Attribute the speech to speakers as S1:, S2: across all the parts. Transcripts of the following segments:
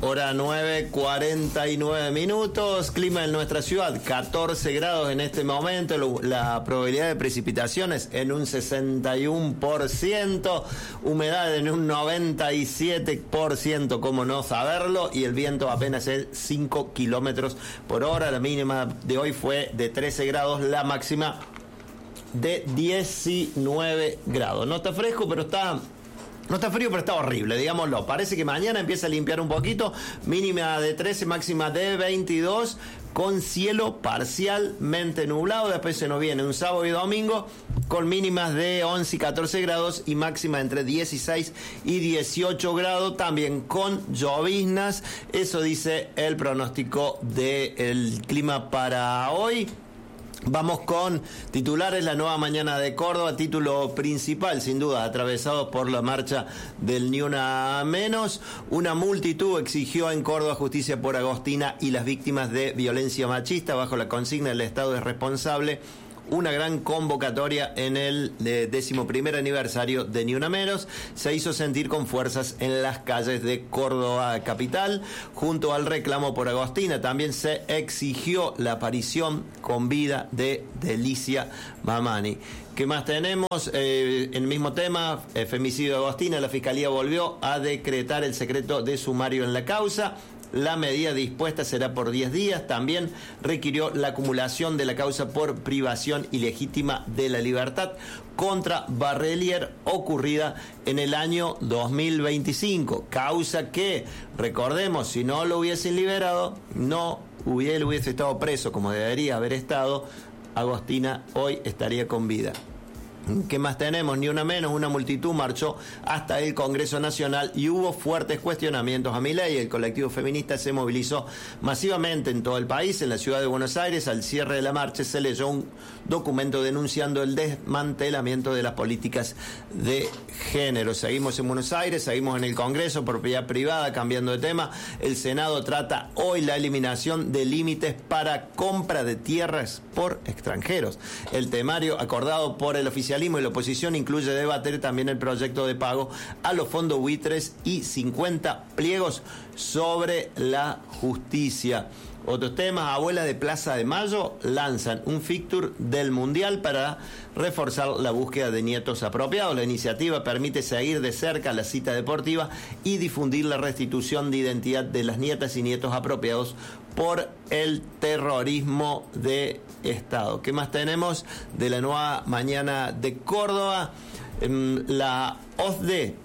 S1: Hora 9:49 minutos. Clima en nuestra ciudad, 14 grados en este momento. La probabilidad de precipitaciones en un 61%. Humedad en un 97%, cómo no saberlo. Y el viento apenas es 5 kilómetros por hora. La mínima de hoy fue de 13 grados. La máxima de 19 grados. No está fresco, pero está... No está frío, pero está horrible, digámoslo. Parece que mañana empieza a limpiar un poquito. Mínima de 13, máxima de 22, con cielo parcialmente nublado. Después se nos viene un sábado y domingo con mínimas de 11 y 14 grados y máxima entre 16 y 18 grados, también con lloviznas. Eso dice el pronóstico del clima para hoy. Vamos con titulares. La nueva mañana de Córdoba, título principal, sin duda, atravesado por la marcha del Ni Una Menos. Una multitud exigió en Córdoba justicia por Agostina y las víctimas de violencia machista, bajo la consigna "El Estado es responsable". Una gran convocatoria en el 11º aniversario de Ni Una Menos se hizo sentir con fuerzas en las calles de Córdoba capital. Junto al reclamo por Agostina también se exigió la aparición con vida de Delicia Mamani. ¿Qué más tenemos? En el mismo tema, femicidio de Agostina, la Fiscalía volvió a decretar el secreto de sumario en la causa. La medida dispuesta será por 10 días. También requirió la acumulación de la causa por privación ilegítima de la libertad contra Barrelier, ocurrida en el año 2025. Causa que, recordemos, si no lo hubiesen liberado, no hubiese estado preso como debería haber estado. Agostina hoy estaría con vida. ¿Qué más tenemos? Ni una menos, una multitud marchó hasta el Congreso Nacional y hubo fuertes cuestionamientos a Milei. El colectivo feminista se movilizó masivamente en todo el país. En la ciudad de Buenos Aires, al cierre de la marcha, se leyó un documento denunciando el desmantelamiento de las políticas de género. Seguimos en Buenos Aires, seguimos en el Congreso, propiedad privada, cambiando de tema. El Senado trata hoy la eliminación de límites para compra de tierras por extranjeros. El temario acordado por el oficialismo y la oposición incluye debatir también el proyecto de pago a los fondos buitres y 50 pliegos sobre la justicia. Otros temas: abuelas de Plaza de Mayo lanzan un fixture del Mundial para reforzar la búsqueda de nietos apropiados. La iniciativa permite seguir de cerca la cita deportiva y difundir la restitución de identidad de las nietas y nietos apropiados por el terrorismo de Estado. ¿Qué más tenemos de la nueva mañana de Córdoba? La OCDE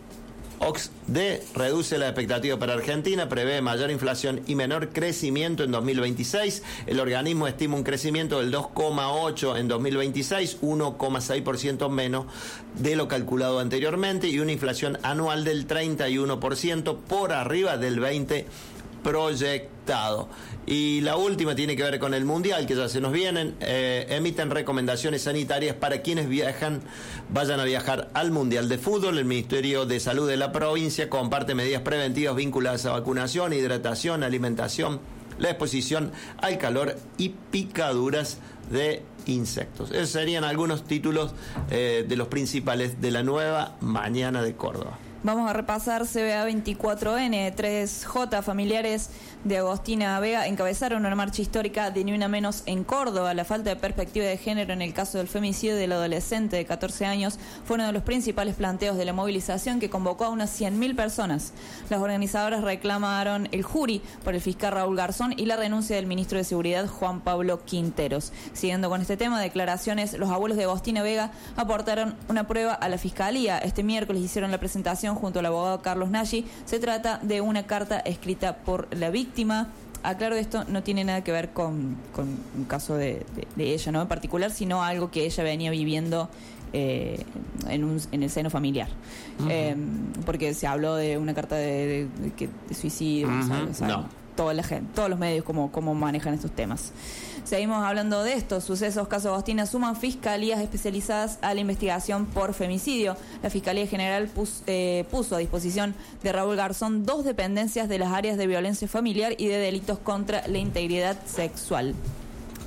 S1: reduce la expectativa para Argentina, prevé mayor inflación y menor crecimiento en 2026. El organismo estima un crecimiento del 2,8% en 2026, 1,6% menos de lo calculado anteriormente, y una inflación anual del 31%, por arriba del 20% proyectado. Y la última tiene que ver con el Mundial, que ya se nos vienen. Emiten recomendaciones sanitarias para quienes vayan a viajar al Mundial de Fútbol. El Ministerio de Salud de la provincia comparte medidas preventivas vinculadas a vacunación, hidratación, alimentación, la exposición al calor y picaduras de insectos. Esos serían algunos títulos de los principales de la nueva mañana de Córdoba.
S2: Vamos a repasar CBA 24N. 3J, familiares de Agostina Vega, encabezaron una marcha histórica de Ni Una Menos en Córdoba. La falta de perspectiva de género en el caso del femicidio del adolescente de 14 años fue uno de los principales planteos de la movilización, que convocó a unas 100.000 personas. Las organizadoras reclamaron el jury por el fiscal Raúl Garzón y la renuncia del ministro de Seguridad Juan Pablo Quinteros. Siguiendo con este tema, declaraciones: los abuelos de Agostina Vega aportaron una prueba a la fiscalía. Este miércoles hicieron la presentación junto al abogado Carlos Nagy. Se trata de una carta escrita por la víctima. Aclaro, esto no tiene nada que ver con un caso de ella, ¿no?, en particular, sino algo que ella venía viviendo en el seno familiar. Uh-huh. Porque se habló de una carta de suicidio.
S1: Uh-huh.
S2: No. Toda la gente, todos los medios, cómo manejan estos temas. Seguimos hablando de estos sucesos. Caso Agostina, suman fiscalías especializadas a la investigación por femicidio. La Fiscalía General puso a disposición de Raúl Garzón 2 dependencias de las áreas de violencia familiar y de delitos contra la integridad sexual.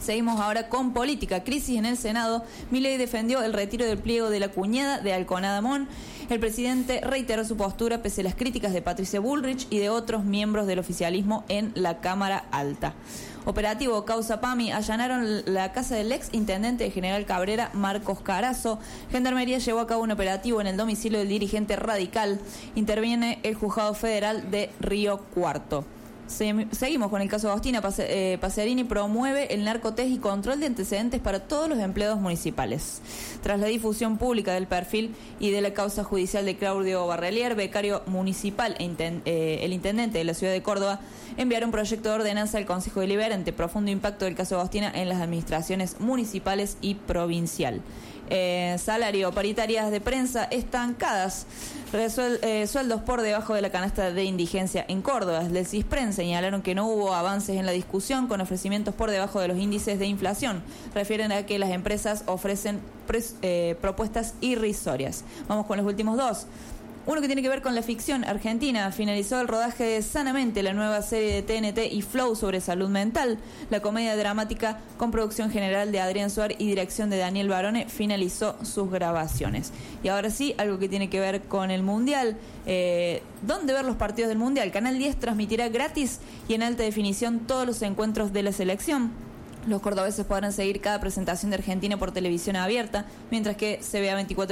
S2: Seguimos ahora con política. Crisis en el Senado. Milei defendió el retiro del pliego de la cuñada de Alconadamón. El presidente reiteró su postura pese a las críticas de Patricia Bullrich y de otros miembros del oficialismo en la Cámara Alta. Operativo Causa PAMI. Allanaron la casa del ex intendente de General Cabrera, Marcos Carazo. Gendarmería llevó a cabo un operativo en el domicilio del dirigente radical. Interviene el Juzgado Federal de Río Cuarto. Seguimos con el caso Agostina. Paserini promueve el narcotest y control de antecedentes para todos los empleados municipales. Tras la difusión pública del perfil y de la causa judicial de Claudio Barrelier, becario municipal el intendente de la ciudad de Córdoba, enviaron un proyecto de ordenanza al Consejo Deliberante. Profundo impacto del caso Agostina en las administraciones municipales y provincial. Salario, paritarias de prensa estancadas, sueldos por debajo de la canasta de indigencia en Córdoba. Del CISPREN señalaron que no hubo avances en la discusión con ofrecimientos por debajo de los índices de inflación. Refieren a que las empresas ofrecen propuestas irrisorias. Vamos con los últimos dos. Uno que tiene que ver con la ficción argentina. Finalizó el rodaje de Sanamente, la nueva serie de TNT y Flow sobre salud mental. La comedia dramática con producción general de Adrián Suárez y dirección de Daniel Barone finalizó sus grabaciones. Y ahora sí, algo que tiene que ver con el Mundial. ¿Dónde ver los partidos del Mundial? Canal 10 transmitirá gratis y en alta definición todos los encuentros de la selección. Los cordobeses podrán seguir cada presentación de Argentina por televisión abierta, mientras que CBA 24